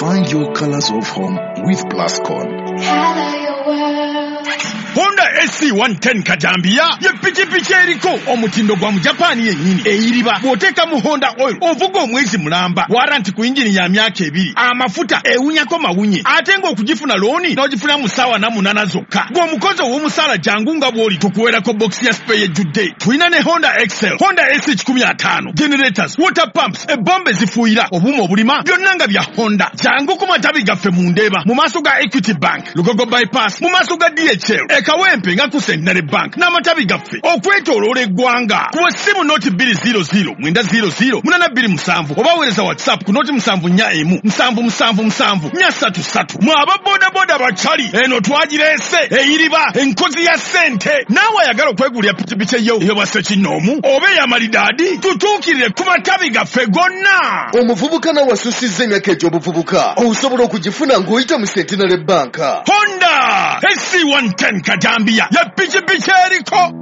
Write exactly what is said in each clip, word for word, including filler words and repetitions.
Find your colors of home with Plascon. Color your world. Honda S C one ten Kajambia ye pichipichi eriko omutindo gwa mu Japan yennyini eyiriba bwoteka mu Honda oil ovuga omwezi mulamba warranty ku engine ya myaka ebiri amafuta ewunyako mawunye ate nga okugifuna looni n'ogifuna mu ssaawa na munana zokka gw'omukozi w'omusala jangu nga bw'oli tukuweerako box ya spare ejjudde tulina ne Honda Excel, Honda S C one fifty, generators, water pumps, ebbomba ezifuuyira obuuma obulima byonna nga bya Honda jangu ku matabi gaffe mu Ndeeba mu maaso ga Equity Bank, Lugogo bypass mu maaso ga D H L, Kawempe nga ku Centenary Bank n'amatabi gaffe okwetooloola eggwanga ku ssimu noti two zero zero mwenda zero zero munana bbiri musanvu oba weereza WhatsApp ku noti musanvu nnya emu musanvu musanvu musanvu nnya ssatu ssatu mu ababodaboda bacali eno twagireese eyiriba enkozi ya ssente naawe ayagala okwegulira pikipiki eyo eyobwa Ssekinnoomu oba ey'amalidaadi tutuukirire ku matabi gaffe gonna. Omuvubuka nawasussizza emyaka egy'obuvubuka osobola okugifuna ng'oyita mu Centenary Bank. Honda S C one ten Kajambia ya pichipichi eriko.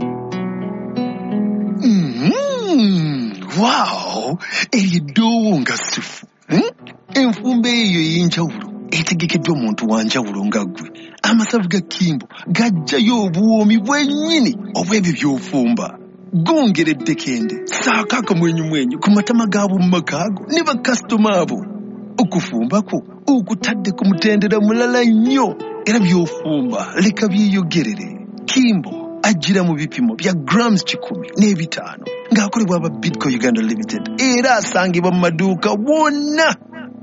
Mm, wow, eridowo nga sifu. Hmm? Enfumba eyo y'enjawulo etegekeddwa omuntu wa njawulo nga ggwe. Amasavu ga Kimbo gajjayo obuwoomi bwennyini obw'ebyo by'ofumba. Gongeredde kende saako akamwenyumwenyu ku matama gaabo mu makaago ne bakasitoma abo. Okufumba kwo okutadde ku mutendera mulala nnyo era by'ofumba leka byeyogerere. Kimbo ajjira mu bipimo bya grams kikumi n'ebitaano ng'akolebwa aba Bidco Uganda Limited era asangibwa mu maduuka wonna.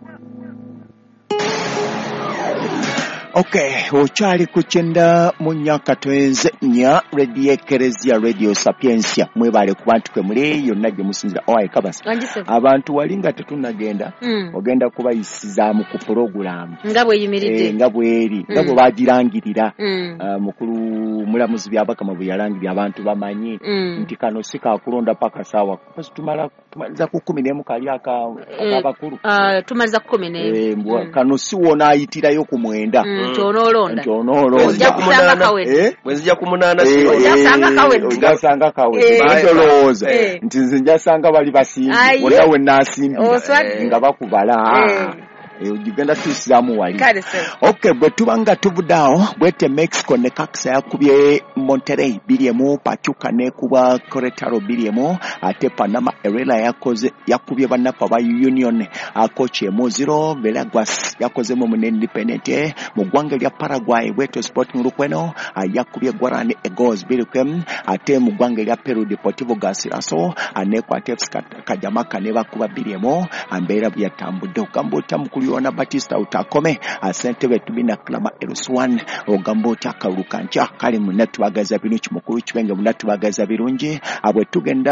Okay, ochali kuchenda munyaka twenze nya Radio Ekeresia Radio Sapiensia mwebale ku bantu kwe muli yonna gye musinzira owaye kabasa abantu walinga tetunagenda mm. ogenda kubayisiza mu ku program ngabwe yimiridde e, ngabwe eri mm. ngabwe bagirangirira mm. uh, mukuru mulamuzi byabakama bwe yalangirira abantu bamanyi mm. nti kano sika kulonda paka sawa kasi tumala tumaliza ku kumi n'emu kali aka abakuru ah tumaliza ku kumi n'emu e, mm. kano siwona ayitirayo ku mwenda mm. Ntonolonda ntonolonda ojja kusanga kawedde eh mwezi ya kumunana si ojja kawedde ojja sanga kawedde batoloza nti nzinja sanga bali basimbi wala we nasimbi nga bakubala ugenda tusizamu wali okay bwe tubanga tubudao bwete Mexico ne Kakisa yakubye Monterrey biliemu Pachuca ne kuba Querétaro biliemu ate Panama Erela yakoze yakubye banapa ba Union akoche mu zero Veraguas yakoze mu Independent mu gwanga lya Paraguay bwete Sporting Rukweno yakubye Guarani Eagles bilikem ate mu gwanga lya Peru Deportivo Garcilaso ane kwa Tefska Kajamaka ne bakuba biliemu ambera byatambudde okambota mukulu Ona Batista utakome asente betu bina klama Eruswan ogambo chaka urukancha kali munatu bagaza bintu mukuru kibenge munatu bagaza birungi abwe tugenda